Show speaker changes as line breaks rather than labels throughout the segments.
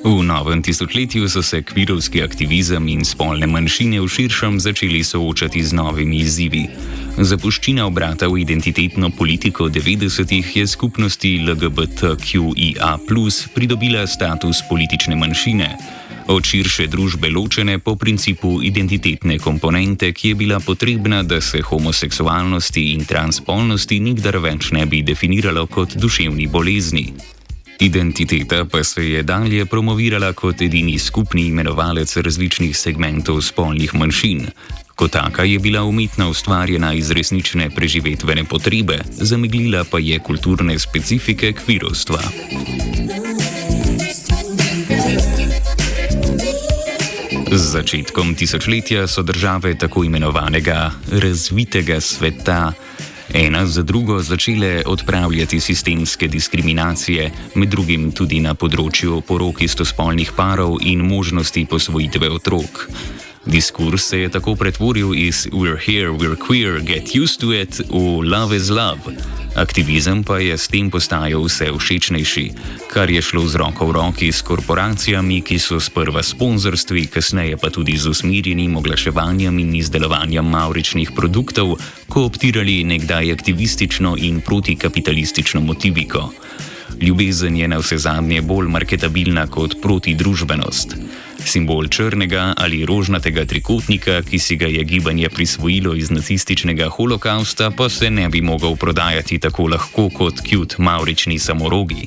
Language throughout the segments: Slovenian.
V novem tisočletju so se kvirovski aktivizem in spolne manjšine v širšem začeli soočati z novimi izzivi. Zapuščina obrata v identitetno politiko 90-ih je skupnosti LGBTQIA+ pridobila status politične manjšine, od širše družbe ločene po principu identitetne komponente, ki je bila potrebna, da se homoseksualnosti in transspolnosti nikdar več ne bi definiralo kot duševni bolezni. Identiteta pa se je dalje promovirala kot edini skupni imenovalec različnih segmentov spolnih manjšin. Kot taka je bila umetno ustvarjena iz resnične preživetvene potrebe, zameglila pa je kulturne specifike kvirovstva. Z začetkom tisočletja so države tako imenovanega razvitega sveta ena za drugo začele odpravljati sistemske diskriminacije, med drugim tudi na področju porok istospolnih parov in možnosti posvojitve otrok. Diskurs se je tako pretvoril iz "We're here, we're queer, get used to it" v "Love is love". Aktivizem pa je s tem postajal vse všečnejši, kar je šlo z roko v roki s korporacijami, ki so sprva sponzorstvi, kasneje pa tudi z usmerjenim oglaševanjem in izdelovanjem mavričnih produktov kooptirali nekdaj aktivistično in protikapitalistično motiviko. Ljubezen je navsezadnje bolj marketabilna kot protidružbenost. Simbol črnega ali rožnatega trikotnika, ki si ga je gibanje prisvojilo iz nacističnega holokausta, pa se ne bi mogel prodajati tako lahko kot cute mavrični samorogi.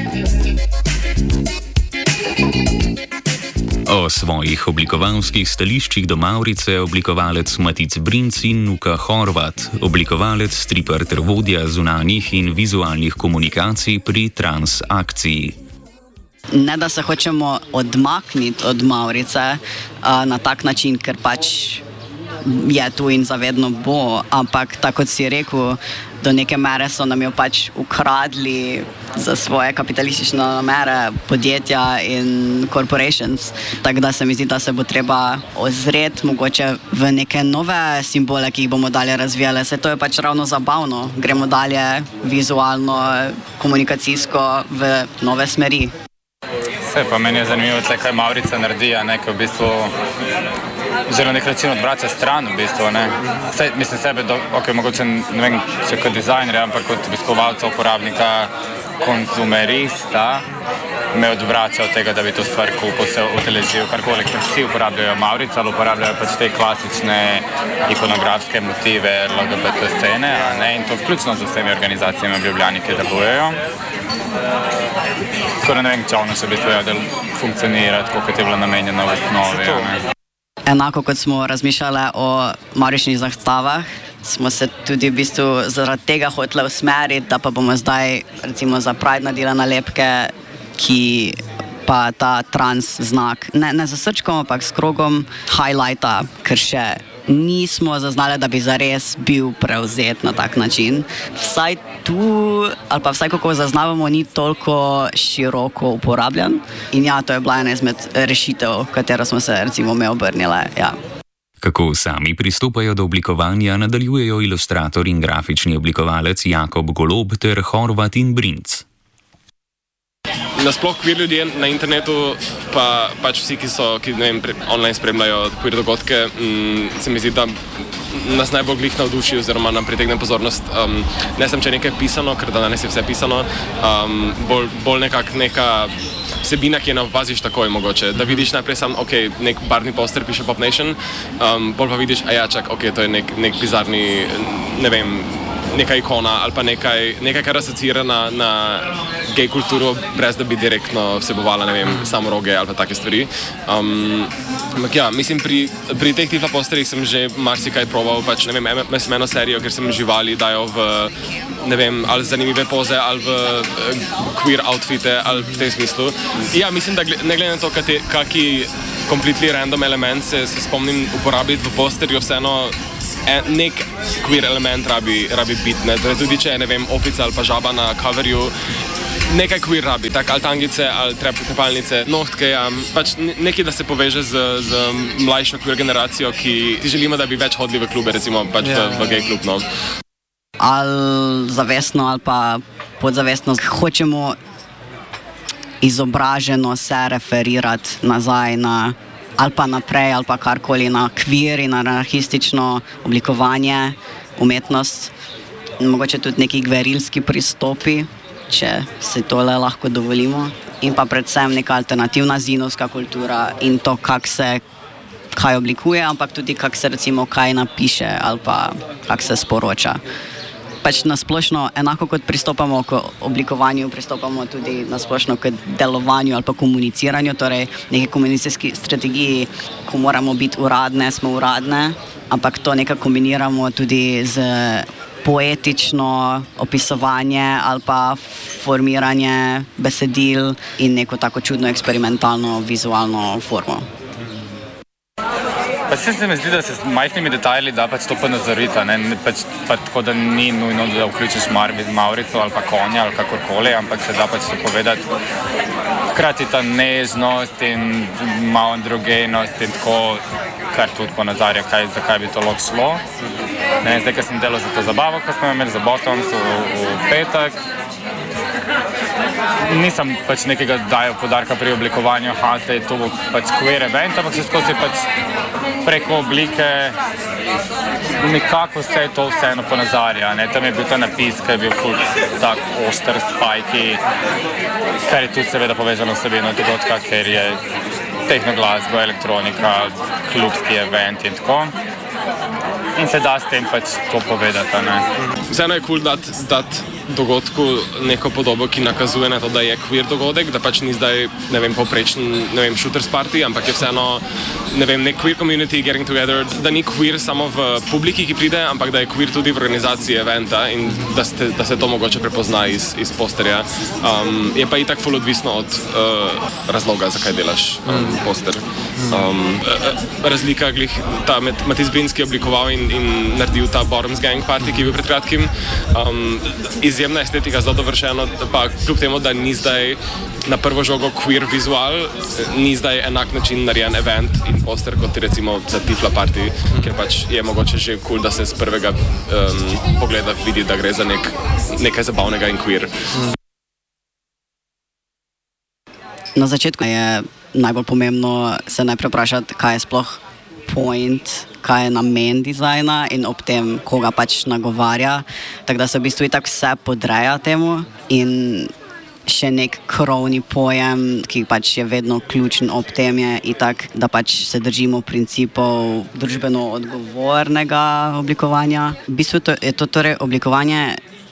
O svojih oblikovalskih stališčih do mavrice oblikovalec Matic Brinc in Nuka Horvat, oblikovalec, striper ter vodja zunanjih in vizualnih komunikacij pri Transakciji.
Ne, da se hočemo odmakniti od mavrice na tak način, ker pač je tu in zavedno bo, ampak tako kot si rekel, do neke mere so nam jo pač ukradli za svoje kapitalistične namere podjetja in corporations. Tako da se mi zdi, da se bo treba ozreti mogoče v neke nove simbole, ki jih bomo dalje razvijali. Se to je pač ravno zabavno. Gremo dalje vizualno, komunikacijsko v nove smeri.
Vse pa meni je zanimivo, kaj mavrica naredi, ko v bistvu zelo nek način odvraća stran v bistvu, ne. Mislim sebe, mogoče ne vem, če kot dizajner, ampak kot obiskovalca, uporabnika, konzumerista, me odvraća od tega, da bi to stvar kupil, se uteležil, karkoli, ker vsi uporabljajo mavrico ali uporabljajo pač te klasične ikonografske motive LGBT scene, ne, in to vključno z vsemi organizacijami v Ljubljani, ki delujejo. Tako da ne vem, če ono še v bistvu da funkcionira, tako kot je bilo namenjeno v osnovi.
Enako kot smo razmišljali o mavričnih zastavah, smo se tudi v bistvu zaradi tega hoteli usmeriti, da pa bomo zdaj recimo za Pride naredili nalepke, ki pa ta trans znak ne za srčkom, ampak s krogom highlighta, ker še nismo zaznali, da bi zares bil prevzet na tak način. Vsaj tu, ali pa vsaj kako zaznavamo, ni toliko široko uporabljen. In ja, to je bila ena izmed rešitev, katero smo se recimo obrnili. Ja.
Kako sami pristopajo do oblikovanja, nadaljujejo ilustrator in grafični oblikovalec Jakob Golob ter Horvat in Brinc.
Nasploh queer ljudje na internetu, pa pač vsi, ki ne vem, online spremljajo queer dogodke, se mi zdi, da nas najbolj glih navduši oziroma nam pritegne pozornost. Ne sem, če je nekaj pisano, ker danes je vse pisano, bolj neka vsebina, ki je ne opaziš takoj mogoče. Da vidiš najprej sam, nek barvni poster piše Pop Nation, bolj pa vidiš, to je nek bizarni, ne vem, neka ikona ali pa nekaj kar asociira na gej kulturo, brez da bi direktno vsebovala, ne vem, samoroge ali pa take stvari. Ampak ja, mislim, pri teh tipa posterih sem že marsikaj probal, pač ne vem, sem eno serijo, ker sem živali dajo v, ne vem, ali zanimive poze, ali v queer outfite, ali v tem smislu. Ja, mislim, da ne glede na to, kaki completely random element se spomnim uporabiti v posterju, vseeno nek queer element rabi biti, ne. Torej tudi če je, ne vem, opica ali pa žaba na coverju, nekaj queer rabi, tak ali tangice, ali trepalnice, nohtke, pač nekaj, da se poveže z mlajšo queer generacijo, ki želimo, da bi več hodili v klube, recimo pač v gej klub, no.
Ali zavestno ali pa podzavestno hočemo izobraženo se referirati nazaj na ali pa naprej, ali pa karkoli na kvir in anarhistično oblikovanje, umetnost, mogoče tudi neki gverilski pristopi, če se tole lahko dovolimo, in pa predvsem neka alternativna zinovska kultura in to, kaj oblikuje, ampak tudi kako se recimo kaj napiše ali pa kako se sporoča. Pač nasplošno, enako kot pristopamo k oblikovanju, pristopamo tudi nasplošno k delovanju ali pa komuniciranju, torej neke komunikacijske strategiji, ko moramo biti uradne, smo uradne, ampak to nekako kombiniramo tudi z poetično opisovanje ali pa formiranje besedil in neko tako čudno eksperimentalno vizualno formo.
Pa se mi zdi, da se z majhnimi detajli da pač to ponazoriti, pač tako da ni nujno, da vključiš mavrico ali pa konja ali kakorkoli, ampak se da pač to povedati. Hkrati ta nežnost in malo androgenost in tako, kar tudi ponazarja, zakaj bi to lahko šlo. Zdaj, ko sem delal za to zabavo, ko smo imeli za Bottoms v petek, nisem pač nekega dajal podarka pri oblikovanju, da je to pač queer event, ampak se skozi pač preko oblike nekako vse to vseeno ponazarja. Tam je bil ta napis, ki je bil tak oster, spajki, kar je tudi seveda povezano s vsebino dogodka, ker je tehnoglasba, elektronika, klubski event in tako. In se da s tem pač to povedati.
Vseeno je cool dati dogodku neko podobo, ki nakazuje na to, da je queer dogodek, da pač ni zdaj, povprečen, shooters party, ampak je vseeno, nek queer community getting together, da ni queer samo v publiki, ki pride, ampak da je queer tudi v organizaciji eventa in da se to mogoče prepozna iz posterja. Je pa itak ful odvisno od razloga, zakaj delaš poster. Razlika glih, ta Matiz Brinski oblikoval in naredil ta Bottoms Gang party, ki je bil pred kratkim. Izjemna estetika, zelo dovršeno, pa kljub temu, da ni zdaj na prvo žogo queer vizual, ni zdaj enak način narejen event in poster kot recimo za Tifla party, ker pač je mogoče že cool, da se z prvega pogleda vidi, da gre za nekaj zabavnega in queer.
Na začetku je najbolj pomembno se najprej vprašati, kaj je sploh point, kaj je namen dizajna in ob tem, koga pač nagovarja. Tako da se v bistvu itak vse podreja temu in še nek krovni pojem, ki pač je vedno ključen ob tem, je itak, da pač se držimo principov družbeno odgovornega oblikovanja. V bistvu je to torej oblikovanje,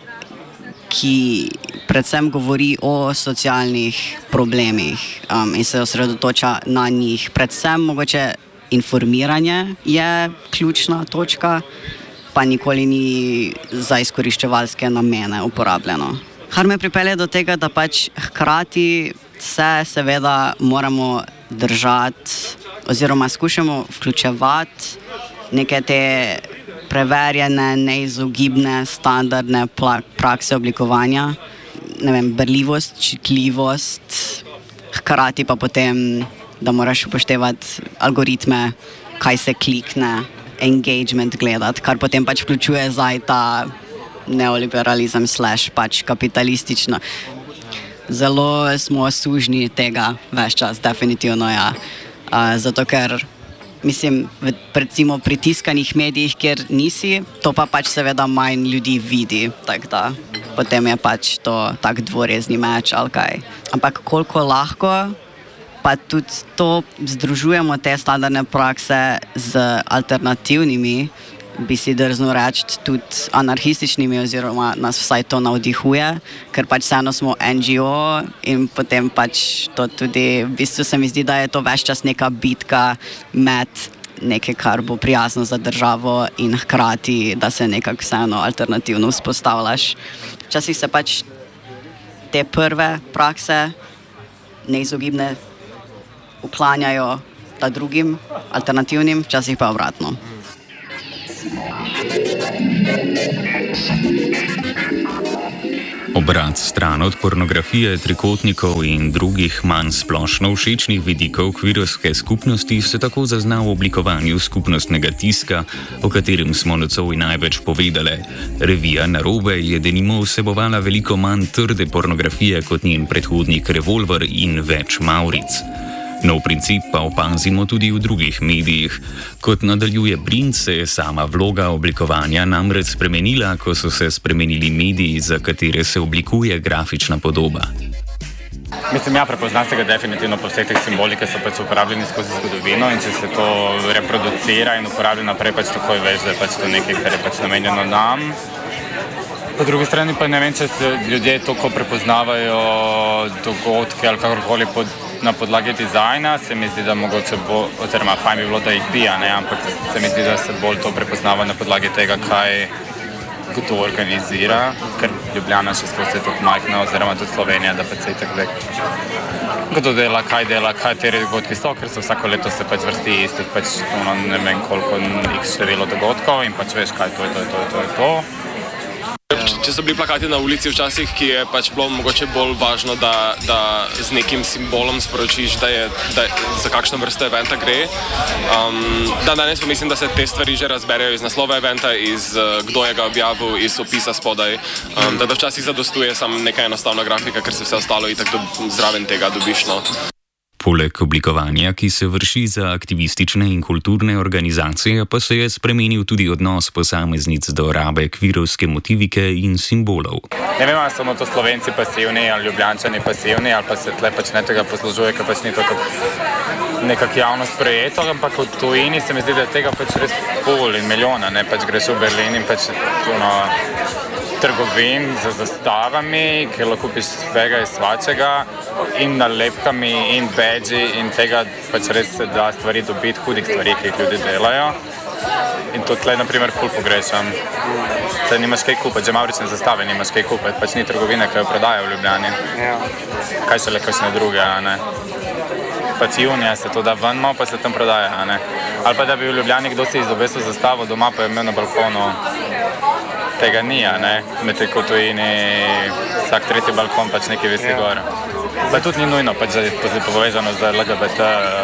ki predvsem govori o socialnih problemih in se osredotoča na njih. Predvsem mogoče informiranje je ključna točka, pa nikoli ni za izkoriščevalske namene uporabljeno. Kar me pripelje do tega, da pač hkrati se seveda moramo držati oziroma skušamo vključevati neke te preverjene, neizogibne, standardne prakse oblikovanja, berljivost, čitljivost, hkrati pa potem, da moraš upoštevati algoritme, kaj se klikne, engagement gledati, kar potem pač vključuje zdaj ta neoliberalizem / pač kapitalistično. Zelo smo sužnji tega ves čas, definitivno ja. Zato ker mislim, recimo pri tiskanih medijih, kjer nisi, to pa pač seveda manj ljudi vidi, tako da potem je pač to tak dvorezni meč ali kaj. Ampak koliko lahko, pa tudi to združujemo te standardne prakse z alternativnimi, bi si drzno reči, tudi anarhističnimi, oziroma nas vsaj to navdihuje, ker pač vseeno smo NGO in potem pač to tudi, v bistvu se mi zdi, da je to ves čas neka bitka med nekaj, kar bo prijazno za državo in hkrati, da se nekako vseeno alternativno vzpostavljaš. Včasih se pač te prve prakse neizogibne uklanjajo ta drugim, alternativnim, včasih pa obratno.
Ob Obrat stran od pornografije, trikotnikov in drugih manj splošno všečnih vidikov kvirovske skupnosti se tako zazna v oblikovanju skupnostnega tiska, o katerem smo nocoj največ povedali. Revija Narobe je denimo vsebovala veliko manj trde pornografije kot njen predhodnik Revolver in več Mavric. Nov princip pa opazimo tudi v drugih medijih. Kot nadaljuje Princ, se je sama vloga oblikovanja namreč spremenila, ko so se spremenili mediji, za katere se oblikuje grafična podoba.
Mislim, ja, prepoznam se ga definitivno po vseh teh simbolih, ki so pač uporabljeni skozi zgodovino in če se to reproducira in uporablja naprej, pač takoj veš, da je pač to nekaj, kar je pač namenjeno nam. Po drugi strani pa ne vem, če se ljudje toliko prepoznavajo dogodke ali kakorkoli na podlagi dizajna, se mi zdi, da mogoče bo, oziroma fajn bi bilo, da jih bi, ampak se mi zdi, da se bolj to prepoznava na podlagi tega, kaj kdo organizira, ker Ljubljana še skozi je tako majhna, oziroma tudi Slovenija, da pač se je tako kdo dela, kateri dogodki so, ker so vsako leto se pač vrsti istih, pač ne vem koliko x število dogodkov in pač veš, kaj to je to.
Če so bili plakati na ulici včasih, ki je pač bilo mogoče bolj važno, da z nekim simbolom sporočiš, da za kakšno vrsto eventa gre. Danes pa mislim, da se te stvari že razberejo iz naslova eventa, iz kdo je ga objavil, iz opisa spodaj. Da včasih zadostuje samo neka enostavna grafika, ker se vse ostalo itak zraven tega dobiš.
Poleg oblikovanja, ki se vrši za aktivistične in kulturne organizacije, pa se je spremenil tudi odnos posameznic do rabe kvirovske motivike in simbolov.
Ne vem, ali so to Slovenci pasivni ali Ljubljančani pasivni, ali pa se tle pač ne tega poslužuje, ker pač ni to nekako javno sprejeto, ampak v tujini se mi zdi, da je tega pač res pol in milijona, ne, pač greš v Berlin in pač trgovin z zastavami, kjer lahko kupiš svega in svačega in nalepkami in badži in tega pač res se da stvari dobiti, hudih stvari, ki jih ljudi delajo. In to tle, naprimer, ful pogrešam. Tle nimaš kaj kupiti, že Mavrične zastave nimaš kaj kupiti, pač ni trgovine, ki jo prodajo v Ljubljani. Kaj šele kakšne druge, ne? Pač junija se to da ven, pa se tam prodaja, ne? Ali pa da bi v Ljubljani kdo si izobesil zastavo doma, pa je imel na balkonu. Tega ni, ne? Medtem ko v tujini vsak tretji balkon pač nekaj visi gor. Pa tudi ni nujno, pač je povezano z LGBT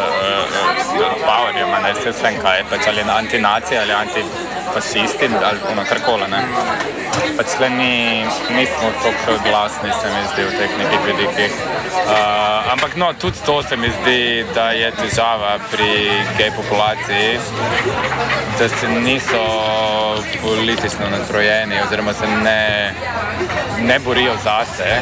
powerjem, ne? Vse vsem kaj, pač ali antinacija, ali antifašisti, ali karkoli, ne? Pač tle nismo toliko glasni, se mi zdi, v teh nekih vidikih. Ampak no, tudi to se mi zdi, da je težava pri gej populaciji, da se niso politično nastrojeni oziroma se ne borijo zase.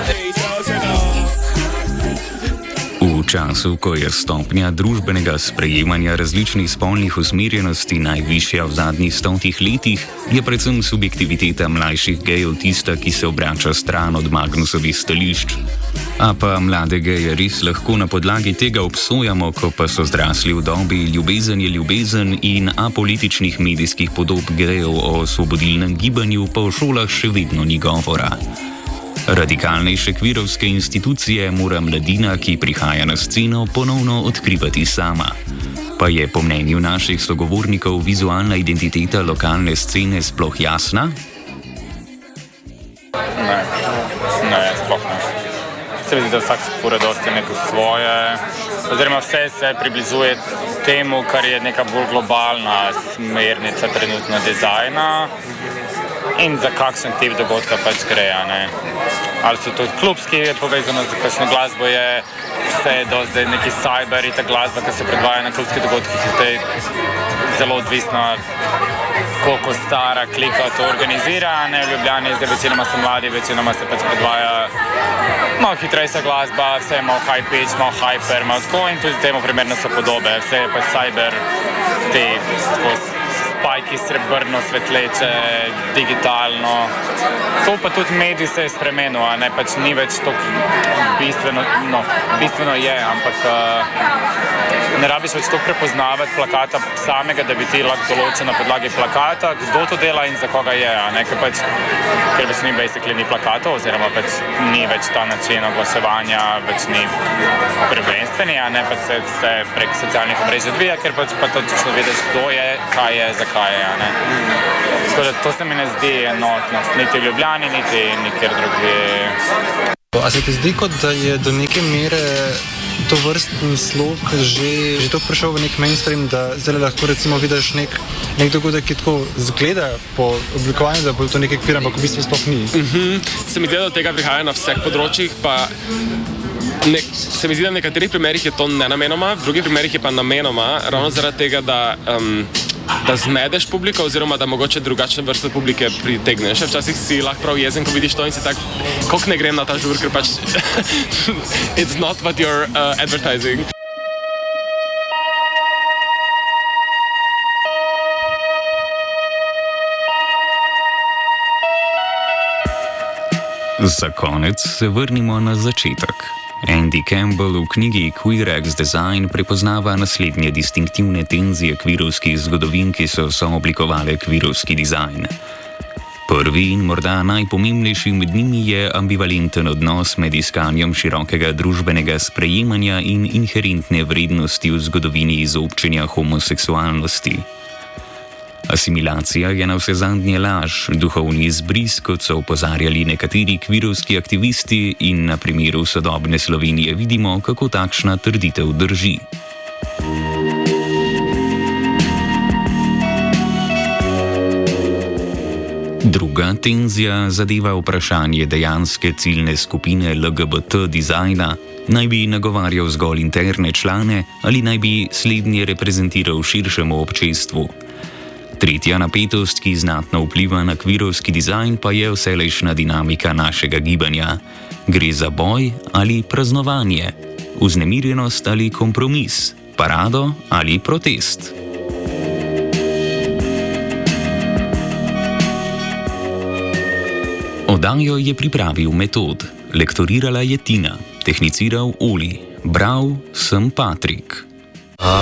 V času, ko je stopnja družbenega sprejemanja različnih spolnih usmerjenosti najvišja v zadnjih 100 letih, je predvsem subjektiviteta mlajših gejev tista, ki se obrača stran od Magnusovih stališč. A pa mlade geje res lahko na podlagi tega obsojamo, ko pa so zrasli v dobi ljubezen je ljubezen in apolitičnih medijskih podob gejev o svobodilnem gibanju pa v šolah še vedno ni govora. Radikalnejše kvirovske institucije mora mladina, ki prihaja na sceno, ponovno odkrivati sama. Pa je po mnenju naših sogovornikov vizualna identiteta lokalne scene sploh jasna?
Ne, sploh ne. Se mi zdi, da vsak spore dosti neko svoje, oziroma vse se približuje temu, kar je neka bolj globalna smernica trenutno dizajna in za kakšen tip dogodka pač gre, ne. Ali so to klubski, je povezano z kakšno glasbo, je vse do zdaj neki cyber in ta glasba, ki se predvaja na klubskih dogodkih, je zdaj zelo odvisno, koliko stara klika to organizira, ne, v Ljubljani zdaj večinoma so mladi, večinoma se pač predvaja malo hitrejša glasba, vse je malo high pitch, malo hyper, malo tako in tudi temu primerno so podobe, vse je pač cyber, te spajki srebrno, svetleče, digitalno. To pa tudi medij se je spremenil, a ne, pač ni več toliko bistveno, no, bistveno je, ampak ne rabiš več toliko prepoznavati plakata samega, da bi ti lahko določil na podlagi plakata, kdo to dela in za koga je, a ne, ker pač ni basically ni plakatov, oziroma pač ni več ta način oglaševanja, več ni prvenstveni, a ne, pač se prek socialnih omrežij odvija, ker pač pa točno vidiš, kdo je, kaj je, kaj je. Ne? Tako da to se mi ne zdi enotnost, niti v Ljubljani, niti nikjer drugje.
A se ti zdi, kot da je do neke mere to vrstni slog že tako prišel v nek mainstream, da zdaj lahko recimo vidiš nek dogodek, ki tako zgleda po oblikovanju, da bo to nekaj kvir, ampak v bistvu sploh ni?
Se mi zdi, da do tega prihaja na vseh področjih, pa se mi zdi, da v nekaterih primerih je to nenamenoma, v drugih primerih je pa namenoma, ravno zaradi tega, da zmedeš publiko oziroma da mogoče drugačne vrste publike pritegneš. Včasih si lahko prav jezen, ko vidiš to in si tak, koliko ne grem na ta žur, ker pač it's not what you're advertising.
Za konec se vrnimo na začetek. Andy Campbell v knjigi Queer X Design prepoznava naslednje distinktivne tenzije kvirovskih zgodovin, ki so sooblikovale kvirovski dizajn. Prvi in morda najpomembnejši med njimi je ambivalenten odnos med iskanjem širokega družbenega sprejemanja in inherentne vrednosti v zgodovini izobčenja homoseksualnosti. Asimilacija je navsezadnje laž, duhovni izbris, kot so opozarjali nekateri kvirovski aktivisti, in na primeru sodobne Slovenije vidimo, kako takšna trditev drži. Druga tenzija zadeva vprašanje dejanske ciljne skupine LGBT dizajna, naj bi nagovarjal zgolj interne člane ali naj bi slednje reprezentiral širšemu občestvu. Tretja napetost, ki znatno vpliva na kvirovski dizajn, pa je vselejšnja dinamika našega gibanja. Gre za boj ali praznovanje, vznemirjenost ali kompromis, parado ali protest. Oddajo je pripravil Metod, lektorirala je Tina, tehniciral Uli, bral sem Patrik.